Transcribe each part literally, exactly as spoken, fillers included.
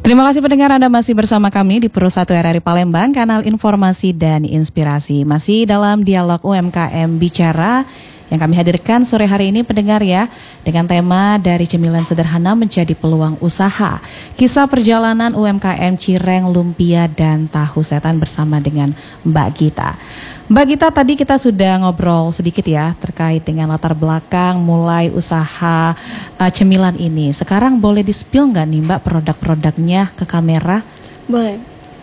Terima kasih pendengar, Anda masih bersama kami di Pro satu R R I Palembang, kanal informasi dan inspirasi. Masih dalam dialog U M K M Bicara yang kami hadirkan sore hari ini pendengar ya, dengan tema dari cemilan sederhana menjadi peluang usaha. Kisah perjalanan U M K M Cireng, Lumpia dan Tahu Setan bersama dengan Mbak Gita. Mbak Gita, tadi kita sudah ngobrol sedikit ya terkait dengan latar belakang mulai usaha uh, cemilan ini. Sekarang boleh di-spill nggak nih Mbak produk-produknya ke kamera? Boleh.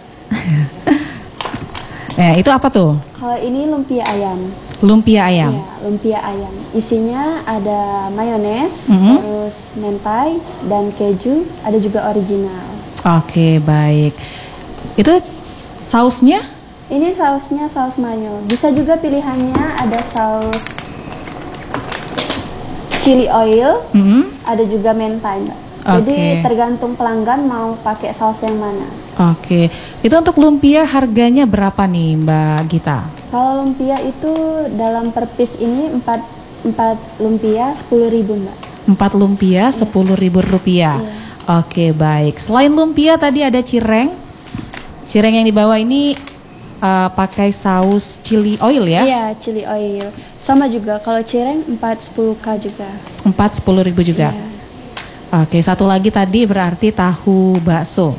Eh, itu apa tuh? Kalau ini lumpia ayam. Lumpia ayam? Iya, lumpia ayam. Isinya ada mayones, mm-hmm. terus mentai, dan keju, ada juga original. Oke, baik. Itu sausnya? Ini sausnya saus mayo. Bisa juga pilihannya ada saus chili oil, mm-hmm. ada juga mentai, Mbak. Okay. Jadi tergantung pelanggan mau pakai saus yang mana. Oke, itu untuk lumpia harganya berapa nih Mbak Gita? Kalau lumpia itu dalam per piece ini empat, empat lumpia sepuluh ribu Mbak. empat lumpia sepuluh ribu rupiah. Iya. Oke, baik. Selain lumpia tadi ada cireng. Cireng yang dibawa ini uh, pakai saus chili oil ya? Iya, chili oil. Sama juga kalau cireng empat sepuluh K juga. empat sepuluh ribu juga. Iya. Oke, satu lagi tadi berarti tahu bakso.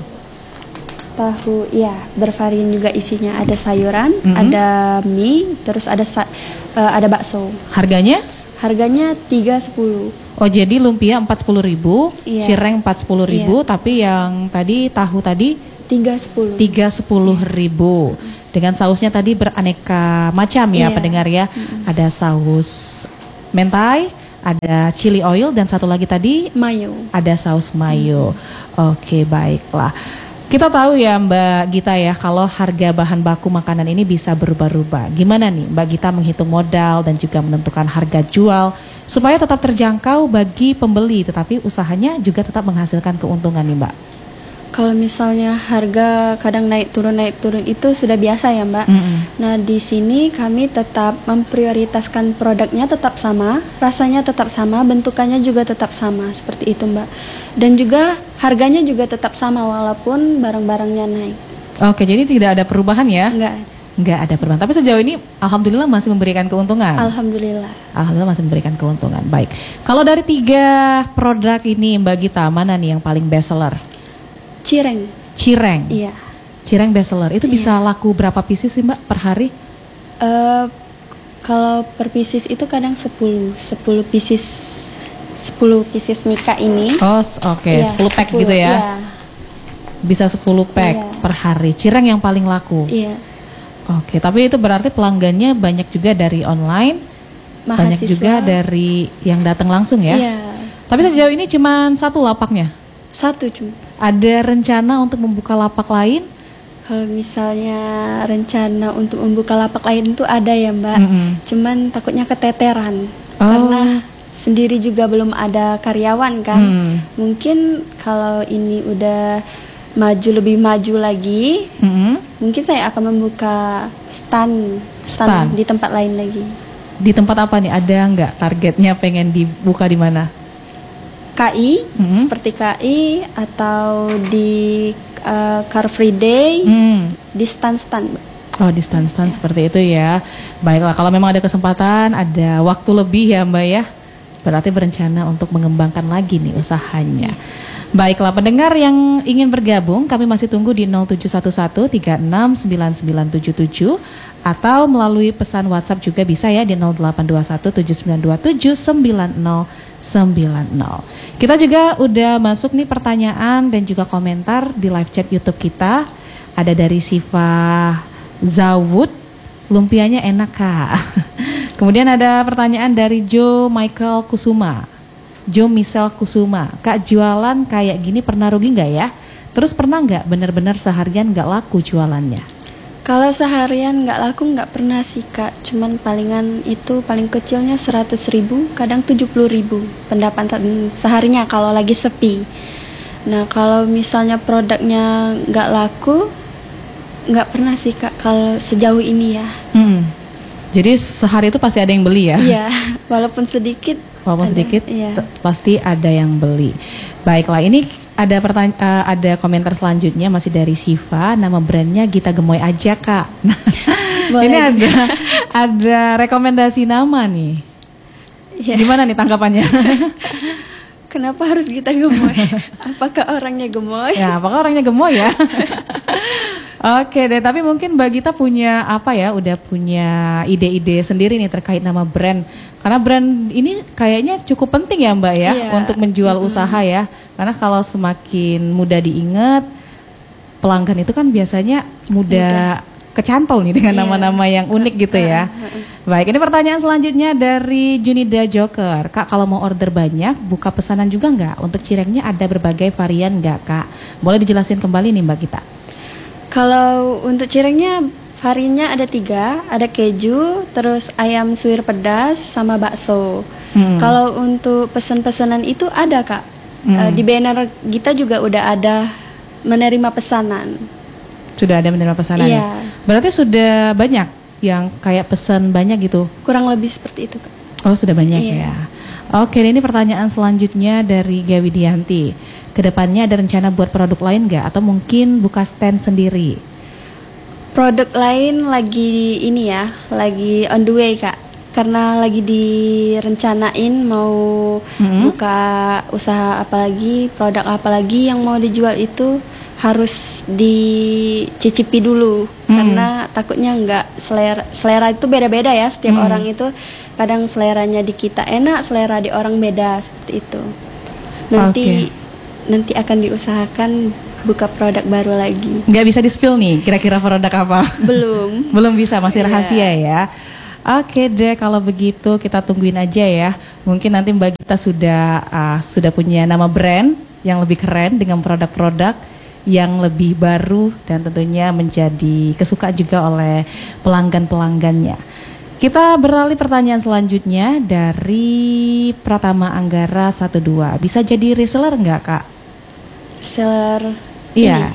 Tahu, ya, bervarian juga isinya. Ada sayuran, mm-hmm. ada mie, terus ada sa- uh, ada bakso. Harganya? Harganya tiga sepuluh. Oh, jadi lumpia empat sepuluh ribu, iya. cireng empat sepuluh ribu, iya. tapi yang tadi tahu tadi tiga sepuluh. tiga sepuluh ribu. Dengan sausnya tadi beraneka macam ya, iya. pendengar ya. Mm-hmm. Ada saus mentai, ada chili oil, dan satu lagi tadi mayo. Ada saus mayo. Mm-hmm. Oke, baiklah. Kita tahu ya Mbak Gita ya, kalau harga bahan baku makanan ini bisa berubah-ubah. Gimana nih Mbak Gita menghitung modal dan juga menentukan harga jual supaya tetap terjangkau bagi pembeli, tetapi usahanya juga tetap menghasilkan keuntungan nih Mbak? Kalau misalnya harga kadang naik turun naik turun itu sudah biasa ya Mbak. Mm-hmm. Nah di sini kami tetap memprioritaskan produknya tetap sama, rasanya tetap sama, bentukannya juga tetap sama seperti itu Mbak. Dan juga harganya juga tetap sama walaupun barang-barangnya naik. Oke, jadi tidak ada perubahan ya? Enggak. Enggak ada perubahan. Tapi sejauh ini alhamdulillah masih memberikan keuntungan. Alhamdulillah. Alhamdulillah masih memberikan keuntungan. Baik. Kalau dari tiga produk ini Mbak Gita, mana nih yang paling best seller? Cireng. Cireng. Iya. Cireng best seller. Itu iya. bisa laku berapa pieces sih Mbak per hari? Uh, kalau per pieces itu kadang sepuluh, sepuluh pieces, sepuluh pieces mika ini. Oh, oke, okay. iya, sepuluh pack sepuluh, gitu ya. Iya. Bisa sepuluh pack iya. per hari. Cireng yang paling laku. Iya. Oke, okay, tapi itu berarti pelanggannya banyak juga dari online, mahasiswa. Banyak juga dari yang datang langsung ya. Iya. Tapi sejauh ini cuma satu lapaknya. Satu cuma. Ada rencana untuk membuka lapak lain? Kalau misalnya rencana untuk membuka lapak lain itu ada ya Mbak. Mm-hmm. Cuman takutnya keteteran. Oh. Karena sendiri juga belum ada karyawan kan. Mm. Mungkin kalau ini udah maju lebih maju lagi, mm-hmm. mungkin saya akan membuka stand, stand stand di tempat lain lagi. Di tempat apa nih? Ada nggak targetnya pengen dibuka di mana? K I, mm-hmm. seperti K I atau di uh, Car Free Day, mm. di stand-stand. Oh, di stand-stand ya. Seperti itu ya. Baiklah, kalau memang ada kesempatan, ada waktu lebih ya Mbak ya, berarti berencana untuk mengembangkan lagi nih usahanya. Baiklah, pendengar yang ingin bergabung, kami masih tunggu di nol tujuh satu satu tiga enam sembilan sembilan tujuh tujuh atau melalui pesan WhatsApp juga bisa ya di nol delapan dua satu tujuh sembilan dua tujuh sembilan nol sembilan nol. Kita juga udah masuk nih pertanyaan dan juga komentar di live chat YouTube kita. Ada dari Siva Zawud, lumpianya enak Kak. Kemudian ada pertanyaan dari Joe Michael Kusuma. Joe Michelle Kusuma, Kak jualan kayak gini pernah rugi nggak ya? Terus pernah nggak benar-benar seharian nggak laku jualannya? Kalau seharian nggak laku nggak pernah sih Kak, cuman palingan itu paling kecilnya seratus ribu, kadang tujuh puluh ribu pendapatan seharinya kalau lagi sepi. Nah kalau misalnya produknya nggak laku, nggak pernah sih Kak kalau sejauh ini ya. Hmm. Jadi sehari itu pasti ada yang beli ya? Iya, walaupun sedikit. Walaupun ada, sedikit iya. t- pasti ada yang beli. Baiklah, ini ada pertanyaan, uh, ada komentar selanjutnya masih dari Siva, nama brandnya Gita Gemoy aja kak. Nah, ini ada ada rekomendasi nama nih. Ya. Gimana nih tanggapannya? Kenapa harus Gita Gemoy? Apakah orangnya gemoy? Ya, apakah orangnya gemoy ya? Oke deh, tapi mungkin Mbak Gita punya apa ya, udah punya ide-ide sendiri nih terkait nama brand. Karena brand ini kayaknya cukup penting ya Mbak ya, yeah. untuk menjual mm-hmm. usaha ya. Karena kalau semakin mudah diingat, pelanggan itu kan biasanya mudah, mudah. kecantol nih dengan yeah. nama-nama yang unik gitu ya. Baik, ini pertanyaan selanjutnya dari Junida Joker. Kak, kalau mau order banyak, buka pesanan juga nggak? Untuk cirengnya ada berbagai varian nggak Kak? Boleh dijelasin kembali nih Mbak Gita. Kalau untuk cirengnya variannya ada tiga, ada keju, terus ayam suwir pedas, sama bakso. Hmm. Kalau untuk pesan-pesanan itu ada Kak, hmm. uh, di banner kita juga udah ada menerima pesanan. Sudah ada menerima pesanan iya. ya? Berarti sudah banyak yang kayak pesan banyak gitu? Kurang lebih seperti itu Kak. Oh sudah banyak iya. ya? Oke, ini pertanyaan selanjutnya dari Gawi Dianti. Kedepannya ada rencana buat produk lain nggak? Atau mungkin buka stand sendiri? Produk lain lagi ini ya, lagi on the way Kak. Karena lagi direncanain mau hmm. buka usaha apalagi, produk apalagi yang mau dijual itu harus dicicipi dulu. Hmm. Karena takutnya nggak selera, selera itu beda-beda ya setiap hmm. orang itu. Kadang seleranya di kita enak, selera di orang beda, seperti itu. Nanti okay. nanti akan diusahakan buka produk baru lagi. Nggak bisa di-spill nih kira-kira produk apa? Belum. Belum bisa, masih rahasia yeah. ya. Oke deh, kalau begitu kita tungguin aja ya. Mungkin nanti Mbak Gita sudah uh, sudah punya nama brand yang lebih keren dengan produk-produk yang lebih baru dan tentunya menjadi kesukaan juga oleh pelanggan-pelanggannya. Kita beralih pertanyaan selanjutnya dari Pratama Anggara satu dua. Bisa jadi reseller nggak Kak? Reseller? Iya. Ini.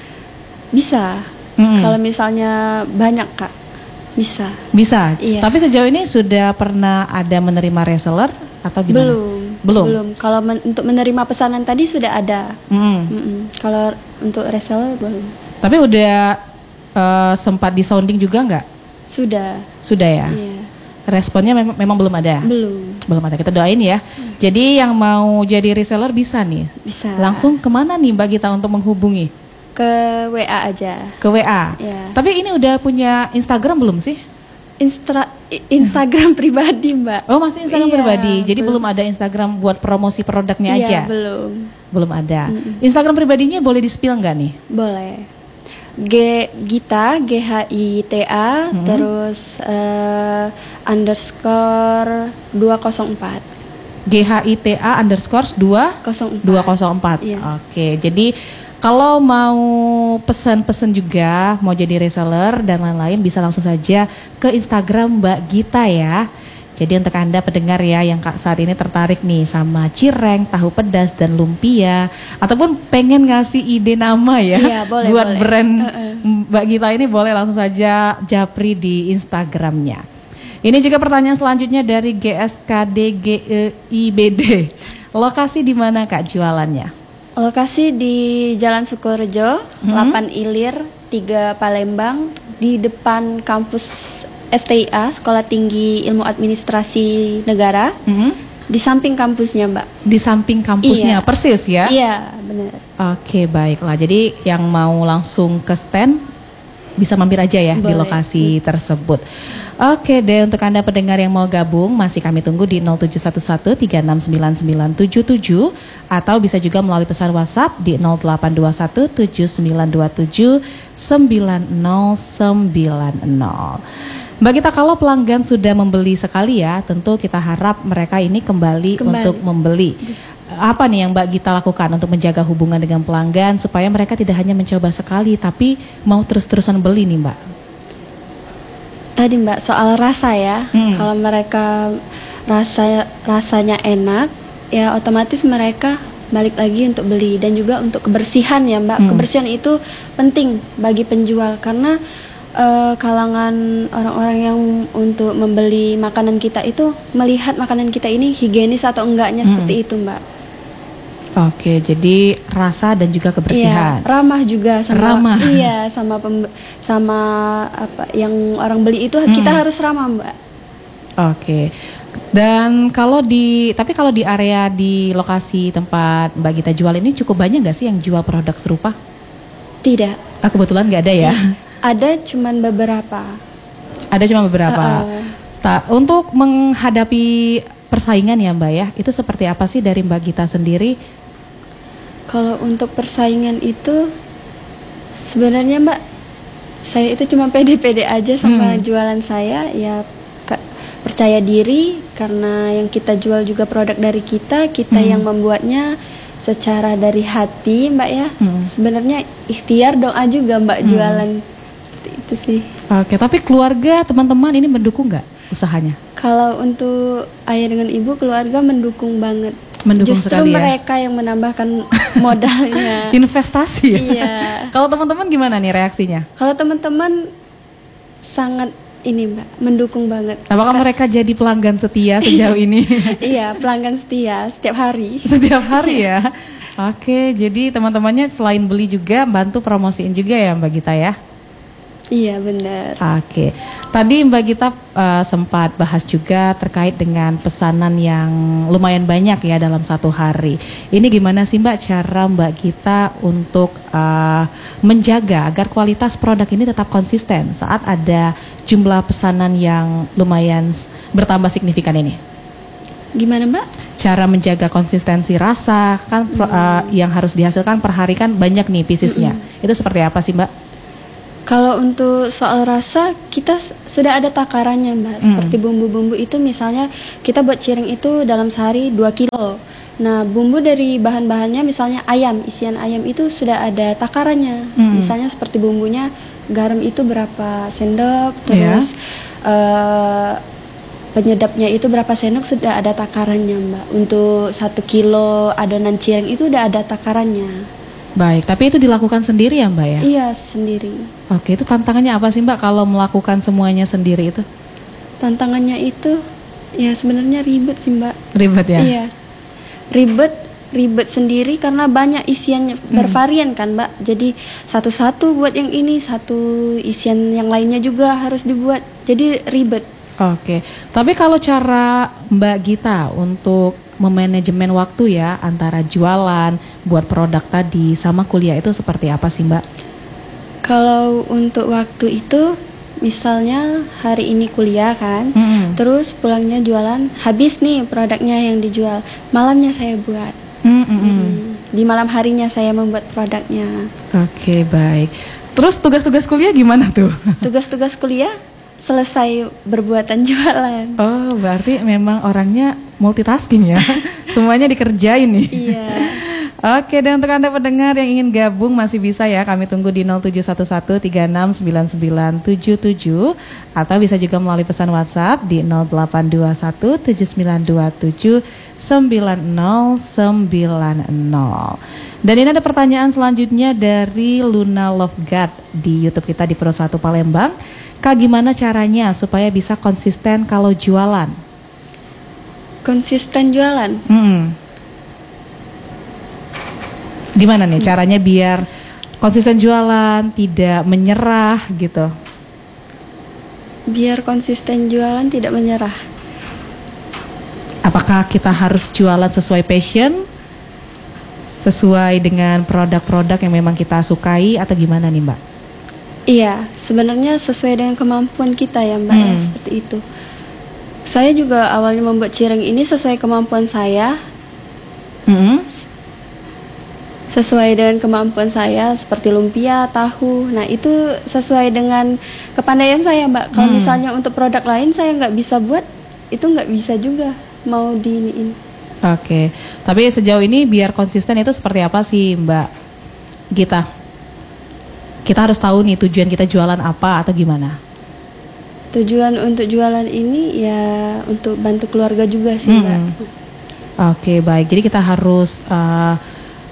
Bisa. Mm-hmm. Kalau misalnya banyak Kak, bisa. Bisa. Iya. Tapi sejauh ini sudah pernah ada menerima reseller atau gimana? Belum. Belum. Belum. Kalau men- untuk menerima pesanan tadi sudah ada. Mm. Mm-mm. Kalau untuk reseller belum. Tapi udah uh, sempat di sounding juga nggak? Sudah. Sudah ya? Iya. Responnya memang, memang belum ada? Belum. Belum ada, kita doain ya. Hmm. Jadi yang mau jadi reseller bisa nih? Bisa. Langsung kemana nih Mbak Gita untuk menghubungi? Ke W A aja. Ke W A? Ya. Tapi ini udah punya Instagram belum sih? Instra, Instagram hmm. pribadi Mbak. Oh masih Instagram iya, pribadi, jadi belum. belum ada Instagram buat promosi produknya iya, aja? Belum. Belum ada. Mm-mm. Instagram pribadinya boleh di-spill nggak nih? Boleh. G Gita G H I T A hmm. terus uh, underscore dua nol empat. G H I T A underscore dua nol empat. Iya. Oke, jadi kalau mau pesan-pesan juga, mau jadi reseller dan lain-lain bisa langsung saja ke Instagram Mbak Gita ya. Jadi untuk Anda pendengar ya yang saat ini tertarik nih sama cireng, tahu pedas dan lumpia, ataupun pengen ngasih ide nama ya, iya, boleh, buat boleh. brand uh-uh. Mbak Gita ini, boleh langsung saja japri di Instagramnya. Ini juga pertanyaan selanjutnya dari G S K D G I B D. Lokasi di mana Kak jualannya? Lokasi di Jalan Sukorejo, hmm. delapan Ilir, tiga Palembang, di depan kampus S T I A, Sekolah Tinggi Ilmu Administrasi Negara, mm-hmm. di samping kampusnya Mbak. Di samping kampusnya, iya. Persis ya? Iya, benar. Oke, baiklah. Jadi yang mau langsung ke stand bisa mampir aja ya. Boleh. Di lokasi hmm. tersebut. Oke deh, untuk Anda pendengar yang mau gabung, masih kami tunggu di nol tujuh satu satu tiga enam sembilan sembilan tujuh tujuh atau bisa juga melalui pesan WhatsApp di nol delapan dua satu tujuh sembilan dua tujuh sembilan nol sembilan nol. Mbak Gita, kalau pelanggan sudah membeli sekali ya, tentu kita harap mereka ini kembali, kembali. untuk membeli. Apa nih yang Mbak Gita lakukan untuk menjaga hubungan dengan pelanggan supaya mereka tidak hanya mencoba sekali tapi mau terus-terusan beli nih Mbak? Tadi Mbak soal rasa ya, hmm. kalau mereka rasa rasanya enak, ya otomatis mereka balik lagi untuk beli. Dan juga untuk kebersihan ya Mbak, hmm. kebersihan itu penting bagi penjual karena Uh, kalangan orang-orang yang untuk membeli makanan kita itu melihat makanan kita ini higienis atau enggaknya, hmm. seperti itu Mbak. Oke, jadi rasa dan juga kebersihan. Iya, ramah juga sama ramah. Iya, sama pem, sama apa yang orang beli itu hmm. kita harus ramah, Mbak. Oke. Dan kalau di tapi kalau di area di lokasi tempat Mbak Gita jual ini cukup banyak nggak sih yang jual produk serupa? Tidak. Ah, kebetulan nggak ada ya? Iya, ada cuman beberapa. Ada cuma beberapa. Uh, uh. Tak, untuk menghadapi persaingan ya Mbak ya, itu seperti apa sih dari Mbak Gita sendiri? Kalau untuk persaingan itu sebenarnya Mbak, saya itu cuma pede-pede aja sama hmm. jualan saya. Ya percaya diri karena yang kita jual juga produk dari kita, kita hmm. yang membuatnya secara dari hati Mbak ya. Hmm. Sebenarnya ikhtiar doa juga Mbak hmm. jualan seperti itu sih. Oke, tapi keluarga teman-teman ini mendukung nggak usahanya? Kalau untuk ayah dengan ibu, keluarga mendukung banget. Mendukung Justru sekali, mereka ya? Yang menambahkan modalnya. Investasi ya? Iya. Kalau teman-teman gimana nih reaksinya? Kalau teman-teman sangat ini Mbak, mendukung banget. Apakah Ka- mereka jadi pelanggan setia sejauh ini? Iya, pelanggan setia setiap hari. Setiap hari ya? Oke, jadi teman-temannya selain beli juga bantu promosiin juga ya Mbak Gita ya? Iya benar. Oke, tadi Mbak Gita uh, sempat bahas juga terkait dengan pesanan yang lumayan banyak ya dalam satu hari. Ini gimana sih Mbak cara Mbak Gita untuk uh, menjaga agar kualitas produk ini tetap konsisten saat ada jumlah pesanan yang lumayan bertambah signifikan ini? Gimana Mbak? Cara menjaga konsistensi rasa kan hmm. uh, yang harus dihasilkan per hari kan banyak nih piecesnya. Hmm. Itu seperti apa sih Mbak? Kalau untuk soal rasa, kita sudah ada takarannya Mbak. Seperti bumbu-bumbu itu misalnya kita buat cireng itu dalam sehari dua kilo. Nah bumbu dari bahan-bahannya misalnya ayam, isian ayam itu sudah ada takarannya. Mm. Misalnya seperti bumbunya, garam itu berapa sendok, terus yeah. uh, penyedapnya itu berapa sendok sudah ada takarannya Mbak. Untuk satu kilo adonan cireng itu udah ada takarannya. Baik, tapi itu dilakukan sendiri ya Mbak ya? Iya, sendiri. Oke, itu tantangannya apa sih Mbak kalau melakukan semuanya sendiri itu? Tantangannya itu ya sebenarnya ribet sih Mbak. Ribet ya? Iya, ribet, ribet sendiri karena banyak isiannya hmm. bervarian kan Mbak. Jadi satu-satu buat yang ini, satu isian yang lainnya juga harus dibuat. Jadi ribet. Oke, tapi kalau cara Mbak Gita untuk memanajemen waktu ya antara jualan, buat produk tadi sama kuliah itu seperti apa sih Mbak? Kalau untuk waktu itu misalnya hari ini kuliah kan, mm-hmm. terus pulangnya jualan, habis nih produknya yang dijual, malamnya saya buat. Mm-hmm. Mm-hmm. Di malam harinya saya membuat produknya. Oke, baik. Terus tugas-tugas kuliah gimana tuh? Tugas-tugas kuliah selesai berbuatan jualan. Oh, berarti memang orangnya multitasking ya. Semuanya dikerjain nih. Iya. Oke, dan untuk Anda pendengar yang ingin gabung masih bisa ya. Kami tunggu di nol tujuh satu satu tiga enam sembilan sembilan tujuh tujuh atau bisa juga melalui pesan WhatsApp di nol delapan dua satu tujuh sembilan dua tujuh sembilan nol sembilan nol. Dan ini ada pertanyaan selanjutnya dari Luna Love God di YouTube kita di Pro satu Palembang. Kak, gimana caranya supaya bisa konsisten kalau jualan? Konsisten jualan? Hmm. Gimana nih caranya biar konsisten jualan, tidak menyerah gitu? Biar konsisten jualan, tidak menyerah. Apakah kita harus jualan sesuai passion? Sesuai dengan produk-produk yang memang kita sukai atau gimana nih Mbak? Iya, sebenarnya sesuai dengan kemampuan kita ya Mbak hmm. ya, seperti itu. Saya juga awalnya membuat cireng ini sesuai kemampuan saya. Hmm. Sesuai dengan kemampuan saya seperti lumpia, tahu. Nah itu sesuai dengan kepandaian saya Mbak. Kalau hmm. misalnya untuk produk lain saya nggak bisa buat, itu nggak bisa juga mau diiniin. Oke, tapi sejauh ini biar konsisten itu seperti apa sih Mbak Gita? Kita harus tahu nih tujuan kita jualan apa atau gimana? Tujuan untuk jualan ini ya untuk bantu keluarga juga sih Mbak. Hmm. Oke, baik. Jadi kita harus uh,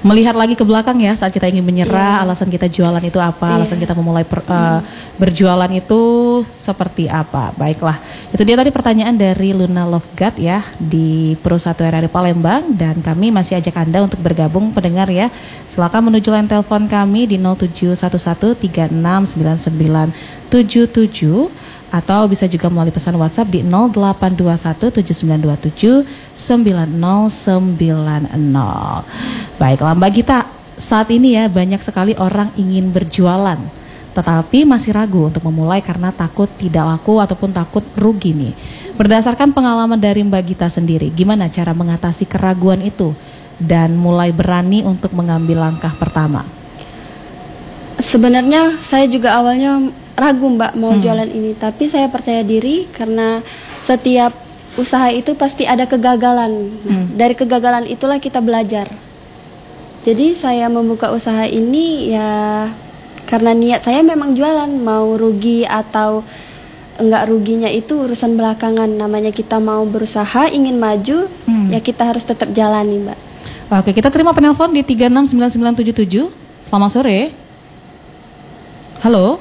melihat lagi ke belakang ya saat kita ingin menyerah, yeah. alasan kita jualan itu apa, yeah. alasan kita memulai per, uh, hmm. berjualan itu seperti apa. Baiklah, itu dia tadi pertanyaan dari Luna Love God ya di Perusahaan R R I Palembang, dan kami masih ajak Anda untuk bergabung pendengar ya. Silakan menuju line telepon kami di nol tujuh satu satu tiga enam sembilan sembilan tujuh tujuh atau bisa juga melalui pesan WhatsApp di nol delapan dua satu tujuh sembilan dua tujuh sembilan nol sembilan nol. Baiklah Mbak Gita, saat ini ya banyak sekali orang ingin berjualan tetapi masih ragu untuk memulai karena takut tidak laku ataupun takut rugi nih. Berdasarkan pengalaman dari Mbak Gita sendiri, gimana cara mengatasi keraguan itu dan mulai berani untuk mengambil langkah pertama? Sebenarnya saya juga awalnya ragu Mbak mau hmm. jualan ini, tapi saya percaya diri karena setiap usaha itu pasti ada kegagalan. Nah, hmm. dari kegagalan itulah kita belajar. Jadi saya membuka usaha ini ya karena niat saya memang jualan, mau rugi atau enggak ruginya itu urusan belakangan. Namanya kita mau berusaha, ingin maju, hmm. ya kita harus tetap jalani Mbak. Oke, kita terima penelpon di tiga enam sembilan sembilan tujuh tujuh. Selamat sore. Halo.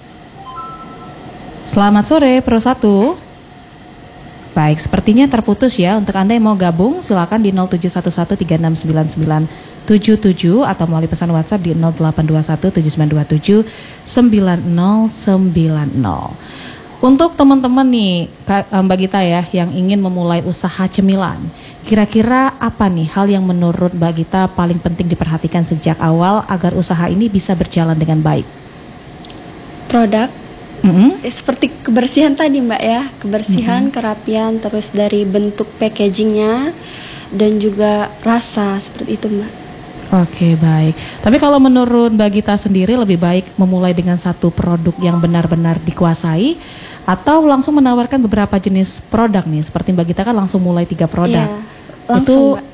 Selamat sore, Pro satu. Baik, sepertinya terputus ya. Untuk Anda yang mau gabung, silakan di nol tujuh satu satu tiga enam sembilan sembilan tujuh tujuh atau melalui pesan WhatsApp di nol delapan dua satu tujuh sembilan dua tujuh sembilan nol sembilan nol. Untuk teman-teman nih, Mbak Gita ya, yang ingin memulai usaha cemilan, kira-kira apa nih hal yang menurut Mbak Gita paling penting diperhatikan sejak awal agar usaha ini bisa berjalan dengan baik? Produk. Mm-hmm. Seperti kebersihan tadi Mbak ya, kebersihan, mm-hmm. kerapian, terus dari bentuk packagingnya dan juga rasa, seperti itu Mbak. Oke, baik. Tapi kalau menurut Mbak Gita sendiri lebih baik memulai dengan satu produk yang benar-benar dikuasai atau langsung menawarkan beberapa jenis produk nih? Seperti Mbak Gita kan langsung mulai tiga produk. Iya, langsung itu Mbak.